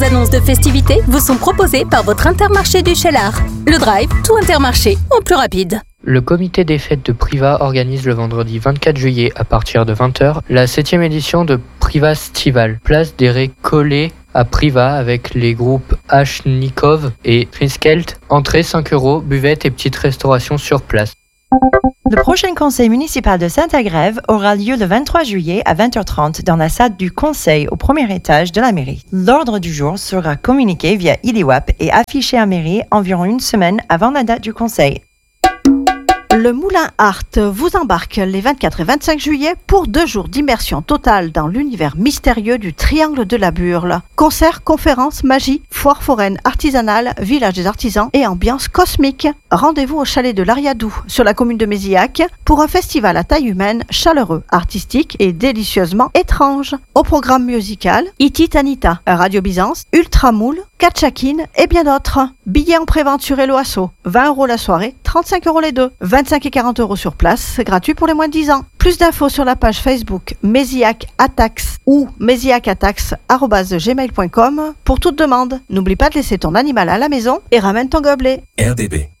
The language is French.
annonces de festivités vous sont proposées par votre Intermarché du Cheylard. Le Drive, tout Intermarché, au plus rapide. Le comité des fêtes de Privas organise le vendredi 24 juillet à partir de 20h la 7e édition de Privastival, place des Récollets à Privas avec les groupes Ashnikov et Triskelt. Entrée 5 €, buvette et petite restauration sur place. Le prochain conseil municipal de Saint-Agrève aura lieu le 23 juillet à 20h30 dans la salle du conseil au premier étage de la mairie. L'ordre du jour sera communiqué via ILIWAP et affiché à mairie environ une semaine avant la date du conseil. Le Moulin Art vous embarque les 24 et 25 juillet pour 2 jours d'immersion totale dans l'univers mystérieux du Triangle de la Burle. Concerts, conférences, magie, foire foraine artisanale, village des artisans et ambiance cosmique. Rendez-vous au chalet de l'Ariadou sur la commune de Mézillac pour un festival à taille humaine, chaleureux, artistique et délicieusement étrange. Au programme musical, Iti Tanita, Radio Byzance, Ultramoule, Katchakin et bien d'autres. Billets en prévente sur Eloasso, 20 € la soirée, 35 € les deux. 25 et 40 € sur place, c'est gratuit pour les moins de 10 ans. Plus d'infos sur la page Facebook Mézillac Attacks ou mézillacattacks@gmail.com pour toute demande. N'oublie pas de laisser ton animal à la maison et ramène ton gobelet. RDB